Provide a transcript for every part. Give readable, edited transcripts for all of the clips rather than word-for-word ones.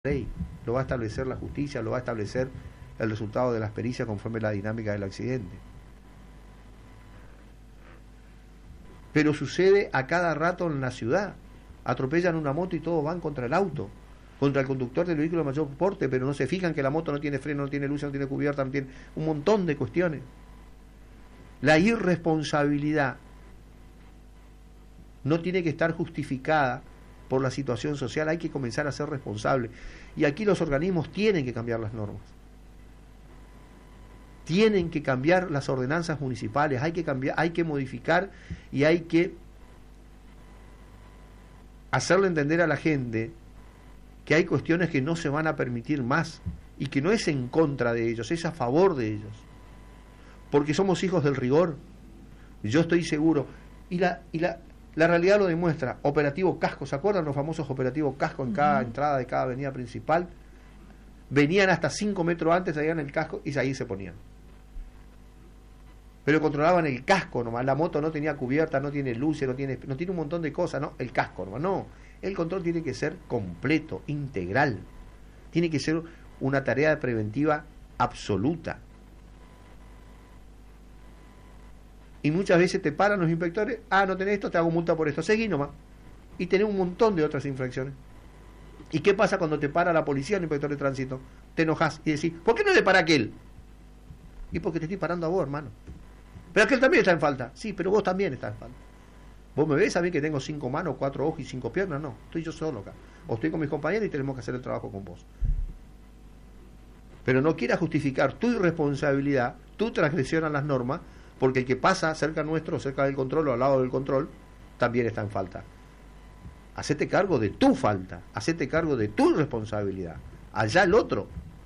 ley, lo va a establecer la justicia, lo va a establecer el resultado de las pericias conforme a la dinámica del accidente. Pero sucede a cada rato en la ciudad. Atropellan una moto y todos van contra el auto, contra el conductor del vehículo de mayor porte, pero no se fijan que la moto no tiene freno, no tiene luz, no tiene cubierta, no tiene un montón de cuestiones. La irresponsabilidad no tiene que estar justificada por la situación social, hay que comenzar a ser responsable. Y aquí los organismos tienen que cambiar las normas. Tienen que cambiar las ordenanzas municipales, hay que cambiar, hay que modificar y hay que hacerle entender a la gente que hay cuestiones que no se van a permitir más y que no es en contra de ellos, es a favor de ellos. Porque somos hijos del rigor. Yo estoy seguro. Y la realidad lo demuestra. Operativo Casco, ¿se acuerdan los famosos operativos Casco en cada entrada de cada avenida principal? Venían hasta 5 metros antes, traían el casco y ahí se ponían. Pero controlaban el casco nomás. La moto no tenía cubierta, no tiene luces, no tiene un montón de cosas, no, el casco nomás. No, el control tiene que ser completo, integral. Tiene que ser una tarea preventiva absoluta. Y muchas veces te paran los inspectores, no tenés esto, te hago multa por esto, seguí nomás. Y tenés un montón de otras infracciones. ¿Y qué pasa cuando te para la policía, el inspector de tránsito? Te enojas y decís, ¿por qué no le para aquel? Y porque te estoy parando a vos, hermano. Pero aquel también está en falta. Sí, pero vos también estás en falta. ¿Vos me ves a mí que tengo 5 manos, 4 ojos y 5 piernas? No, estoy yo solo acá. O estoy con mis compañeros y tenemos que hacer el trabajo con vos. Pero no quieras justificar tu irresponsabilidad, tu transgresión a las normas, porque el que pasa cerca nuestro, cerca del control o al lado del control, también está en falta. Hacete cargo de tu falta, hacete cargo de tu responsabilidad. Allá el otro.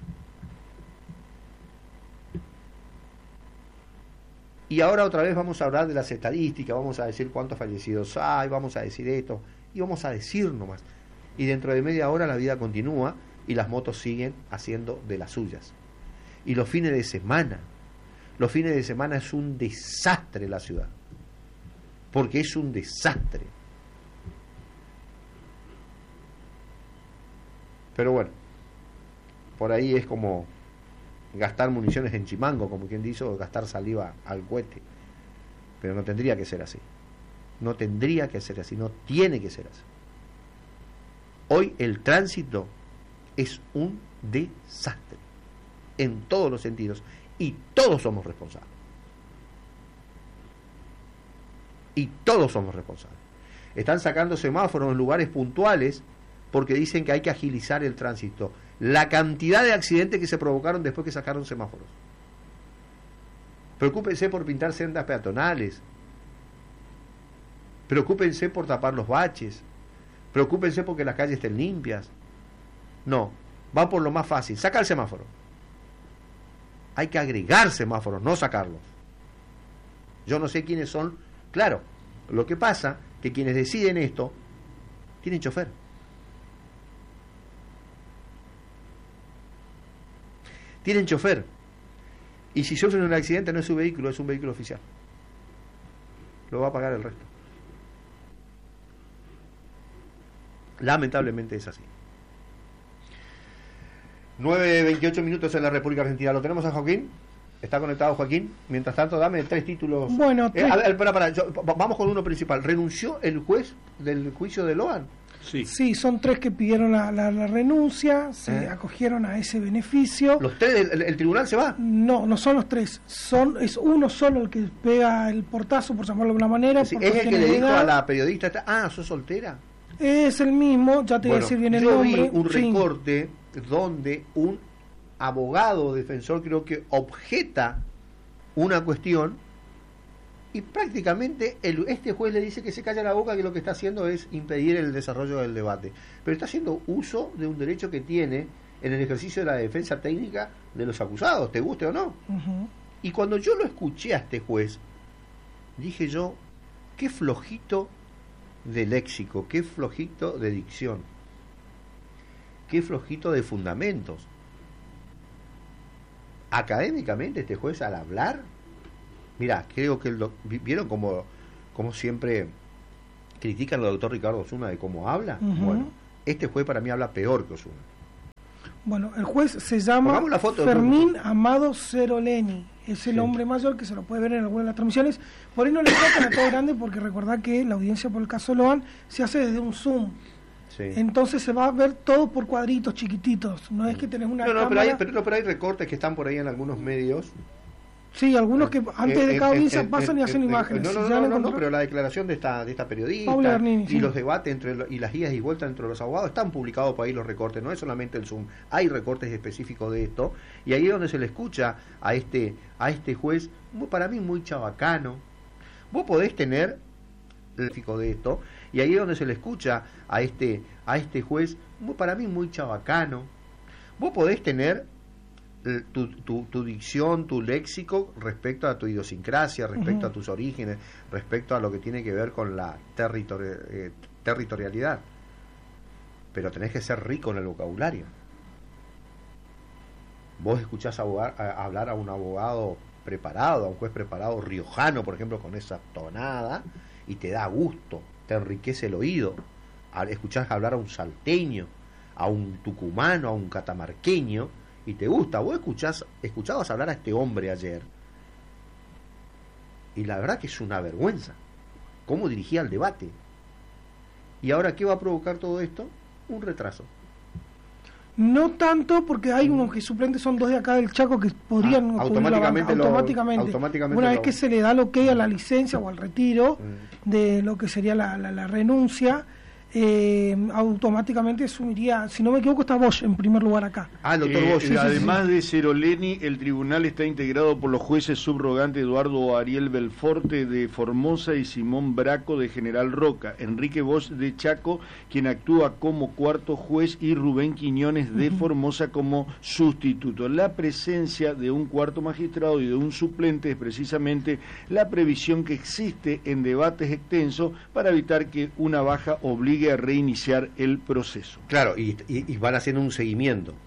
Y ahora otra vez vamos a hablar de las estadísticas, vamos a decir cuántos fallecidos hay, vamos a decir esto, y vamos a decir nomás. Y dentro de media hora la vida continúa y las motos siguen haciendo de las suyas. Y los fines de semana es un desastre la ciudad, porque es un desastre. Pero bueno, por ahí es como gastar municiones en chimango, como quien dice, o gastar saliva al cohete. Pero no tendría que ser así. No tendría que ser así, no tiene que ser así. Hoy el tránsito es un desastre, en todos los sentidos, y todos somos responsables. Y todos somos responsables. Están sacando semáforos en lugares puntuales porque dicen que hay que agilizar el tránsito. La cantidad de accidentes que se provocaron después que sacaron semáforos. Preocúpense por pintar sendas peatonales. Preocúpense por tapar los baches. Preocúpense porque las calles estén limpias. No, va por lo más fácil. Saca el semáforo. Hay que agregar semáforos, no sacarlos. Yo no sé quiénes son. Claro, lo que pasa que quienes deciden esto tienen chofer. Tienen chofer. Y si sufren un accidente no es su vehículo, es un vehículo oficial. Lo va a pagar el resto. Lamentablemente es así. 9:28 minutos en la República Argentina. ¿Lo tenemos a Joaquín? ¿Está conectado Joaquín? Mientras tanto, dame 3 títulos. Bueno, vamos con uno principal. ¿Renunció el juez del juicio de Loan? Sí, son 3 que pidieron la renuncia, se acogieron a ese beneficio. ¿Los 3 el tribunal se va? No son los 3, es uno solo el que pega el portazo, por llamarlo de una manera. Sí, es el que le dijo a la periodista, ¿sos soltera? Es el mismo, ya te voy a decir bien el nombre. Yo vi un recorte donde un abogado defensor creo que objeta una cuestión y prácticamente este juez le dice que se calla la boca, que lo que está haciendo es impedir el desarrollo del debate, pero está haciendo uso de un derecho que tiene en el ejercicio de la defensa técnica de los acusados, te guste o no. Y cuando yo lo escuché a este juez, dije yo, qué flojito de léxico, qué flojito de dicción, qué flojito de fundamentos. Académicamente este juez al hablar, mira, creo que vieron como siempre critican al doctor Ricardo Osuna de cómo habla. Bueno, este juez para mí habla peor que Osuna. Bueno, el juez se llama Fermín Amado Ceroleni. Es el hombre mayor, que se lo puede ver en alguna de las transmisiones. Por ahí no le tocan a todo grande, porque recordad que la audiencia por el caso Loan se hace desde un Zoom. Sí. Entonces se va a ver todo por cuadritos chiquititos. No es que tenés una cámara... pero hay recortes que están por ahí en algunos medios. Sí, algunos que antes de cada audiencia pasan y hacen imágenes. No, pero la declaración de esta periodista Bernini, y los debates y las idas y vueltas entre los abogados están publicados por ahí los recortes, no es solamente el Zoom, hay recortes específicos de esto, y ahí es donde se le escucha a este juez, para mí muy chabacano. Vos podés tener el de esto, y ahí es donde se le escucha a este juez, para mí muy chabacano. Vos podés tener tu dicción, tu léxico respecto a tu idiosincrasia, respecto a tus orígenes, respecto a lo que tiene que ver con la territorialidad, pero tenés que ser rico en el vocabulario. Vos escuchás hablar a un abogado preparado, a un juez preparado riojano, por ejemplo, con esa tonada, y te da gusto, te enriquece el oído. Escuchás hablar a un salteño, a un tucumano, a un catamarqueño, y te gusta. Vos escuchabas hablar a este hombre ayer, y la verdad que es una vergüenza cómo dirigía el debate. ¿Y ahora qué va a provocar todo esto? Un retraso. No tanto, porque hay unos que suplentes son dos de acá del Chaco que podrían automáticamente. Una vez que se le da el ok a la licencia o al retiro de lo que sería la renuncia, automáticamente asumiría, si no me equivoco, está Bosch en primer lugar acá. El doctor Bosch. Además de Ceroleni, el tribunal está integrado por los jueces subrogantes Eduardo Ariel Belforte de Formosa y Simón Braco de General Roca, Enrique Bosch de Chaco, quien actúa como cuarto juez, y Rubén Quiñones de Formosa como sustituto. La presencia de un cuarto magistrado y de un suplente es precisamente la previsión que existe en debates extensos para evitar que una baja obligue a reiniciar el proceso. Claro, y van haciendo un seguimiento.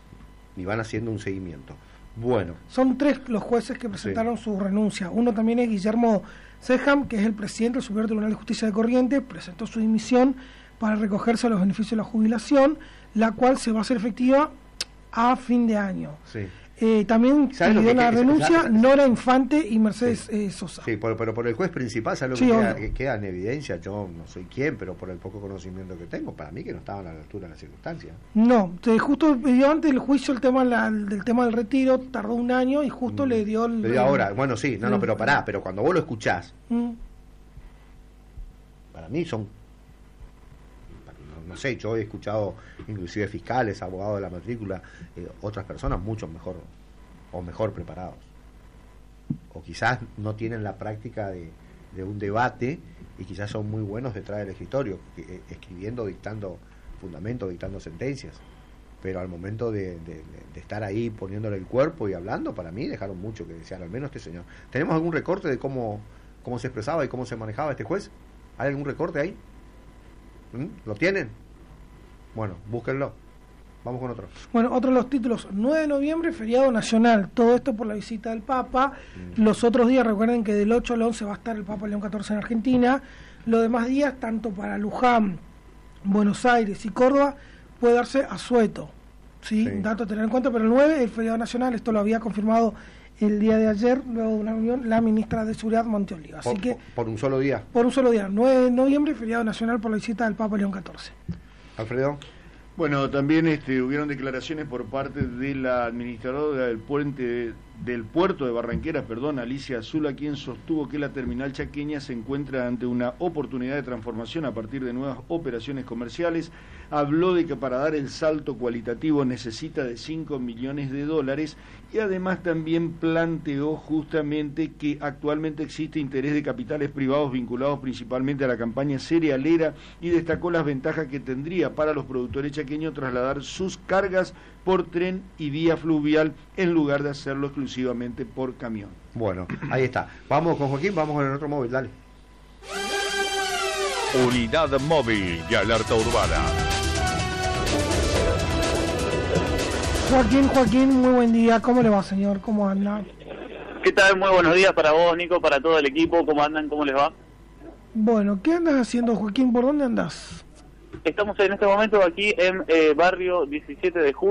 Bueno. Son 3 los jueces que presentaron su renuncia. Uno también es Guillermo Sejam, que es el presidente del Superior Tribunal de Justicia de Corrientes, presentó su dimisión para recogerse a los beneficios de la jubilación, la cual se va a hacer efectiva a fin de año. Sí. También pidió la renuncia Nora Infante y Mercedes Sosa. Sí, pero por el juez principal, ¿sabes lo que queda en evidencia? Yo no soy quien, pero por el poco conocimiento que tengo, para mí que no estaban a la altura de las circunstancias. No, justo pidió antes del juicio el tema del retiro, tardó un año y justo le dio el... Le dio ahora, bueno, sí, pero pará, pero cuando vos lo escuchás, para mí son... No sé, yo he escuchado inclusive fiscales, abogados de la matrícula, otras personas mucho mejor preparados, o quizás no tienen la práctica de un debate y quizás son muy buenos detrás del escritorio, escribiendo, dictando fundamentos, dictando sentencias, pero al momento de estar ahí poniéndole el cuerpo y hablando, para mí dejaron mucho que desear, al menos este señor. ¿Tenemos algún recorte de cómo se expresaba y cómo se manejaba este juez? ¿Hay algún recorte ahí? ¿Lo tienen? Bueno, búsquenlo. Vamos con otro. Bueno, otro de los títulos: 9 de noviembre, feriado nacional. Todo esto por la visita del Papa. Los otros días, recuerden que del 8 al 11 va a estar el Papa León XIV en Argentina. Los demás días, tanto para Luján, Buenos Aires y Córdoba, puede darse asueto. ¿Sí? Dato a tener en cuenta, pero el 9 es feriado nacional. Esto lo había confirmado el día de ayer, luego de una reunión, la ministra de Seguridad, Monteoliva. Así ¿Por un solo día? Por un solo día. 9 de noviembre, feriado nacional por la visita del Papa León XIV. Alfredo. Bueno, también hubieron declaraciones por parte de la administradora del puerto de Barranqueras, Alicia Azula, quien sostuvo que la terminal chaqueña se encuentra ante una oportunidad de transformación a partir de nuevas operaciones comerciales. Habló de que para dar el salto cualitativo necesita de $5 millones, y además también planteó justamente que actualmente existe interés de capitales privados vinculados principalmente a la campaña cerealera, y destacó las ventajas que tendría para los productores chaqueños trasladar sus cargas por tren y vía fluvial en lugar de hacerlo exclusivamente por camión. Bueno, ahí está. Vamos con Joaquín, vamos con el otro móvil, dale. Unidad móvil y alerta urbana. Joaquín, muy buen día. ¿Cómo le va, señor? ¿Cómo anda? ¿Qué tal? Muy buenos días para vos, Nico, para todo el equipo. ¿Cómo andan? ¿Cómo les va? Bueno, ¿qué andas haciendo, Joaquín? ¿Por dónde andas? Estamos en este momento aquí en barrio 17 de julio.